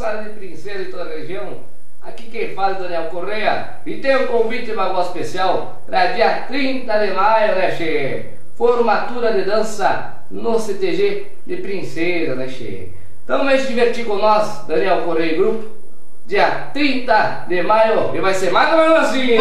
moçada de Princesa e toda a região, aqui quem fala é Daniel Correia e tem um convite bagulho especial para dia 30 de maio, né, che? Formatura de dança no CTG de Princesa, né, che? Então vem se divertir com nós, Daniel Correia e Grupo, dia 30 de maio, e vai ser mais ou menos assim.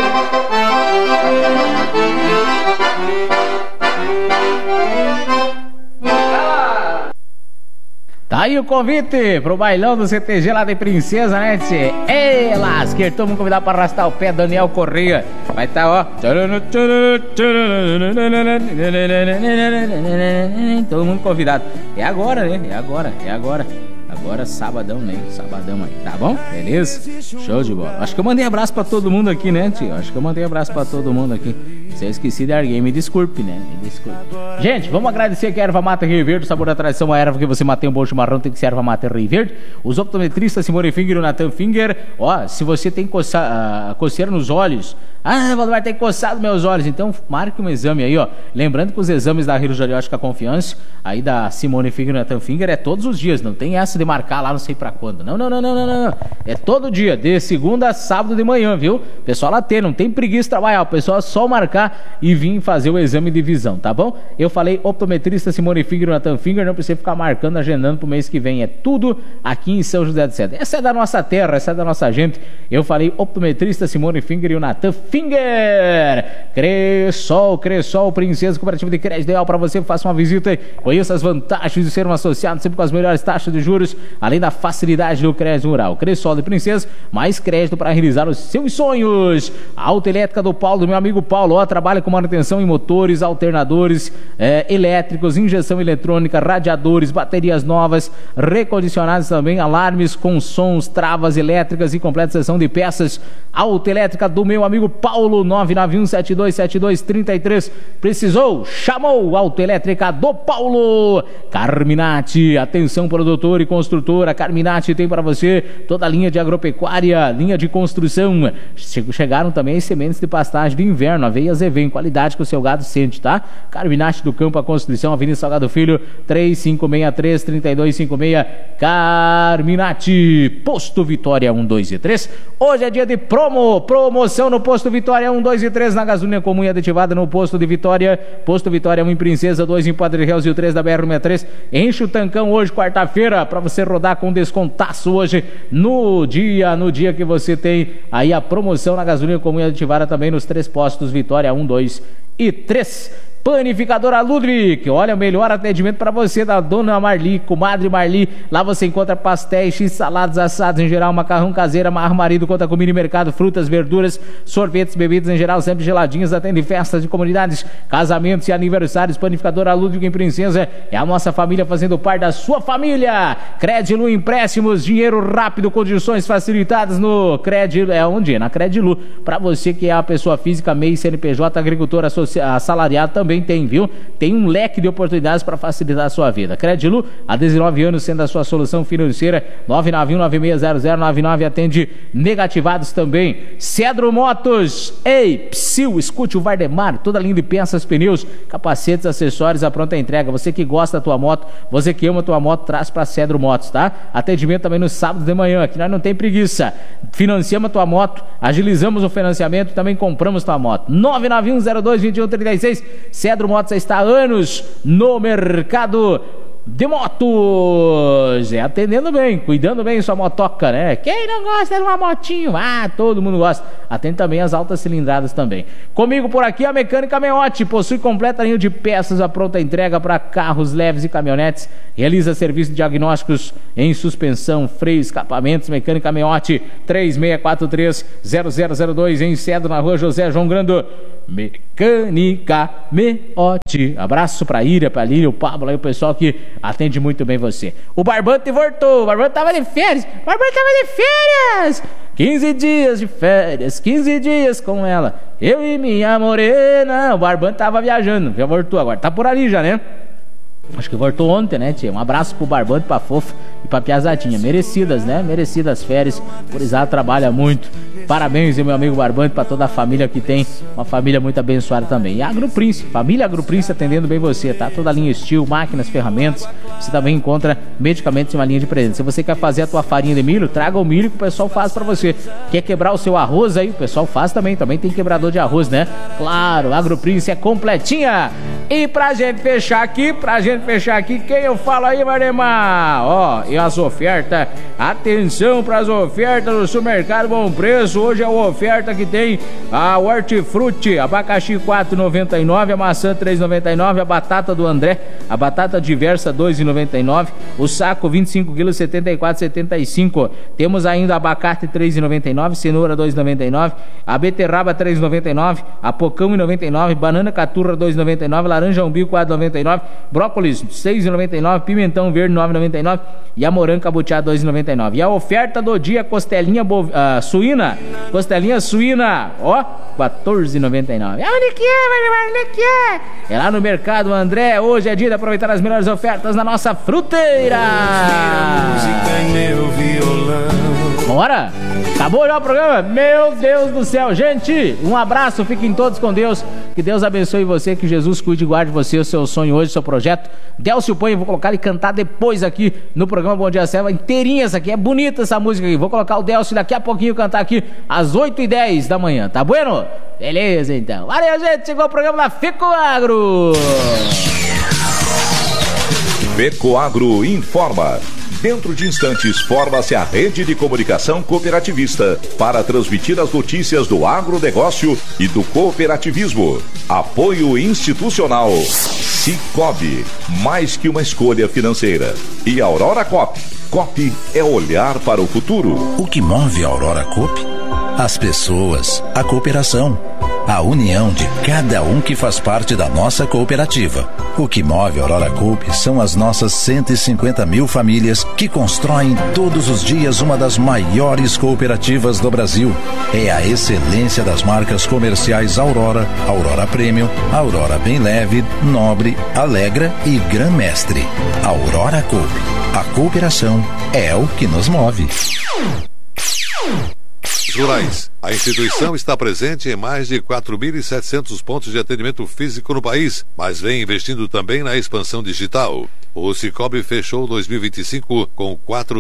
Tá aí o convite pro bailão do CTG lá de Princesa, né, tchê? Ei, lasqueiro, todo mundo convidado pra arrastar o pé, Daniel Correia. Vai tá, ó. Todo mundo convidado. É agora, né? É agora. Agora, sabadão, né? Sabadão aí, tá bom? Beleza? Show de bola. Acho que eu mandei abraço pra todo mundo aqui, né, tio? Acho que eu mandei abraço pra todo mundo aqui. Se eu esqueci de alguém, me desculpe, né? Me desculpe. Gente, vamos agradecer aqui a Erva Mata Rio Verde, o sabor da tradição, a erva que você mata em um bom chimarrão, tem que ser Erva Mata Rio Verde. Os optometristas Simone Finger e o Nathan Finger. Ó, se você tem coceira nos olhos, Valdemar, tem coçado meus olhos, então marque um exame aí, ó. Lembrando que os exames da Rio Jariótica Confiança, aí da Simone Finger e Nathan Finger, é todos os dias, não tem essa de marcar lá não sei pra quando. Não. É todo dia, de segunda a sábado de manhã, viu? O pessoal lá não tem preguiça de trabalhar, o pessoal é só marcar e vir fazer o exame de visão, tá bom? Eu falei optometrista Simone Finger e Nathan Finger, não precisa ficar marcando, agendando pro mês que vem, é tudo aqui em São José do Cedro. Essa é da nossa terra, essa é da nossa gente. Eu falei optometrista Simone Finger e o Nathan Finger. Cressol, Princesa, cooperativa de crédito ideal para você. Faça uma visita, conheça as vantagens de ser um associado sempre com as melhores taxas de juros, além da facilidade do crédito rural. Cressol de Princesa, mais crédito para realizar os seus sonhos. A Autoelétrica do Paulo, do meu amigo Paulo, ó, trabalha com manutenção em motores, alternadores elétricos, injeção eletrônica, radiadores, baterias novas, recondicionados também, alarmes com sons, travas elétricas e completa seção de peças. Autoelétrica do meu amigo Paulo, 991727233. Precisou? Chamou! Autoelétrica do Paulo. Carminati, atenção produtor e construtora. Carminati tem para você toda a linha de agropecuária, linha de construção. Chegaram também as sementes de pastagem de inverno, aveia Zevém, qualidade que o seu gado sente, tá? Carminati do Campo à Construção, Avenida Salgado Filho, 3563-3256. Carminati, Posto Vitória 1, 2 e 3. Hoje é dia de promoção no Posto Vitória 1, 2 e 3, na gasolina comum e aditivada no Posto de Vitória. Posto Vitória 1 em Princesa, 2 em Padre Reus e o 3 da BR-63. Enche o tancão hoje, quarta-feira, para você rodar com descontaço hoje, no dia que você tem aí a promoção na gasolina comum e aditivada também nos 3 postos Vitória 1, 2 e 3. Panificadora Ludwig, olha, o melhor atendimento para você da Dona Marli, comadre Marli. Lá você encontra pastéis, saladas, assados em geral, macarrão caseira, marido, conta com mini mercado, frutas, verduras, sorvetes, bebidas em geral, sempre geladinhas. Atende festas de comunidades, casamentos e aniversários. Panificadora Ludwig em Princesa, é a nossa família fazendo parte da sua família. Credilu Empréstimos, dinheiro rápido, condições facilitadas no Credilu. É onde? Na Credilu. Para você que é a pessoa física, MEI, CNPJ, agricultor, assalariado também tem, viu? Tem um leque de oportunidades para facilitar a sua vida. Credilu, há 19 anos sendo a sua solução financeira. 991-960099, atende negativados também. Cedro Motos, ei, Psil, escute o Vardemar, toda linha de peças, pneus, capacetes, acessórios, a pronta entrega. Você que gosta da tua moto, você que ama a tua moto, traz para Cedro Motos, tá? Atendimento também no sábado de manhã, aqui nós não tem preguiça. Financiamos a tua moto, agilizamos o financiamento, também compramos tua moto. 991022136. Cedro Motos está há anos no mercado de motos, atendendo bem, cuidando bem sua motoca, né? Quem não gosta de uma motinho? Todo mundo gosta. Atende também as altas cilindradas também. Comigo por aqui a Mecânica Meotti, possui completa linha de peças, a pronta entrega para carros leves e caminhonetes. Realiza serviço de diagnósticos em suspensão, freio, escapamentos. Mecânica Meotti, 3643-0002 em Cedro, na rua José João Grando. Mecânica Meotti. Abraço pra Ira, pra Lília, o Pablo aí, o pessoal que atende muito bem você. O Barbante voltou, o Barbante tava de férias. 15 dias de férias, 15 dias com ela, eu e minha morena. O Barbante tava viajando, já voltou agora, tá por ali já, né? Acho que voltou ontem, né, tia? Um abraço pro Barbante, pra Fofa, e pra piazadinha. Merecidas, né? Merecidas férias. Gurizada trabalha muito. Parabéns, meu amigo Barbante, pra toda a família que tem. Uma família muito abençoada também. E a Agroprince, família Agroprince atendendo bem você, tá? Toda a linha Steel, máquinas, ferramentas. Você também encontra medicamentos em uma linha de presente. Se você quer fazer a tua farinha de milho, traga o milho que o pessoal faz pra você. Quer quebrar o seu arroz aí? O pessoal faz também. Também tem quebrador de arroz, né? Claro, a Agroprince é completinha. E pra gente fechar aqui, quem eu falo aí, Vardemar? Ó, e as ofertas, atenção pras ofertas do Supermercado Bom Preço. Hoje é a oferta que tem a hortifruti, abacaxi 4,99, a maçã 3,99, a batata do André, a batata diversa 2,99, o saco 25 kg 74,75. Temos ainda abacate 3,99, cenoura 2,99, a beterraba 3,99, a pocão 1,99, banana caturra 2,99, laranja umbigo 4,99, brócolis 6,99, pimentão verde 9,99 e a moranga cabotiá 2,99. E a oferta do dia, costelinha suína, ó, 14,99. Onde que é? É lá no Mercado André. Hoje é dia de aproveitar as melhores ofertas na nossa fruteira. Bora? Acabou já o programa? Meu Deus do céu, gente, um abraço, fiquem todos com Deus, que Deus abençoe você, que Jesus cuide e guarde você, o seu sonho hoje, o seu projeto. Delcio Põe, vou colocar e cantar depois aqui no programa Bom Dia Selva, inteirinha essa aqui, é bonita essa música aqui, vou colocar o Delcio daqui a pouquinho cantar aqui às 8h10 da manhã, tá bueno? Beleza então, valeu gente, chegou o programa da FECOAGRO. FECOAGRO informa. Dentro de instantes, forma-se a rede de comunicação cooperativista para transmitir as notícias do agronegócio e do cooperativismo. Apoio institucional. Cicobi, mais que uma escolha financeira. E Aurora Coop. Coop é olhar para o futuro. O que move a Aurora Coop? As pessoas, a cooperação, a união de cada um que faz parte da nossa cooperativa. O que move a Aurora Coop são as nossas 150 mil famílias que constroem todos os dias uma das maiores cooperativas do Brasil. É a excelência das marcas comerciais Aurora, Aurora Premium, Aurora Bem Leve, Nobre, Alegra e Gran Mestre. Aurora Coop. A cooperação é o que nos move. Rurais. A instituição está presente em mais de 4.700 pontos de atendimento físico no país, mas vem investindo também na expansão digital. O Cicobi fechou 2025 com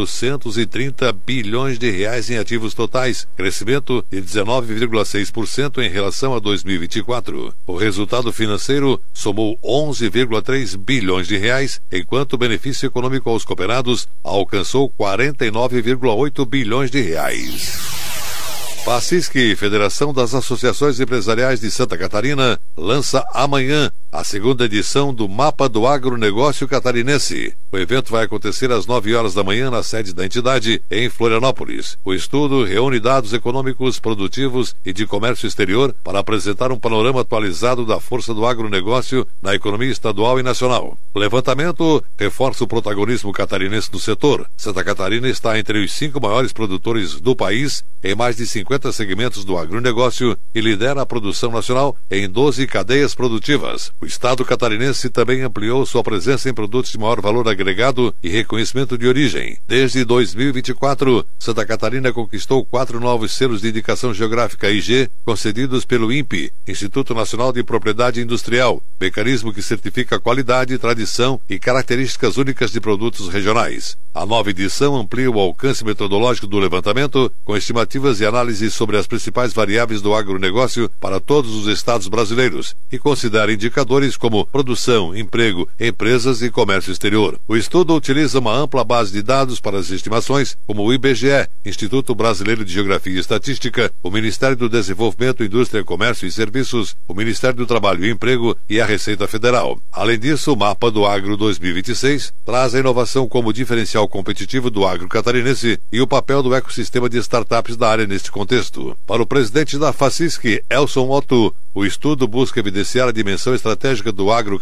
430 bilhões de reais em ativos totais, crescimento de 19,6% em relação a 2024. O resultado financeiro somou 11,3 bilhões de reais, enquanto o benefício econômico aos cooperados alcançou 49,8 bilhões de reais. FACISC, Federação das Associações Empresariais de Santa Catarina, lança amanhã a segunda edição do Mapa do Agronegócio Catarinense. O evento vai acontecer às 9 horas da manhã na sede da entidade, em Florianópolis. O estudo reúne dados econômicos, produtivos e de comércio exterior para apresentar um panorama atualizado da força do agronegócio na economia estadual e nacional. O levantamento reforça o protagonismo catarinense no setor. Santa Catarina está entre os 5 maiores produtores do país, em mais de 50 segmentos do agronegócio, e lidera a produção nacional em 12 cadeias produtivas. O estado catarinense também ampliou sua presença em produtos de maior valor agregado e reconhecimento de origem. Desde 2024, Santa Catarina conquistou 4 novos selos de indicação geográfica IG concedidos pelo INPE, Instituto Nacional de Propriedade Industrial, mecanismo que certifica a qualidade, tradição e características únicas de produtos regionais. A nova edição amplia o alcance metodológico do levantamento, com estimativas e análises sobre as principais variáveis do agronegócio para todos os estados brasileiros e considera indicadores como produção, emprego, empresas e comércio exterior. O estudo utiliza uma ampla base de dados para as estimações, como o IBGE, Instituto Brasileiro de Geografia e Estatística, o Ministério do Desenvolvimento, Indústria, Comércio e Serviços, o Ministério do Trabalho e Emprego e a Receita Federal. Além disso, o Mapa do Agro 2026 traz a inovação como diferencial competitivo do agro catarinense e o papel do ecossistema de startups da área neste contexto. Para o presidente da FACISC, Elson Otto, o estudo busca evidenciar a dimensão estratégica do agro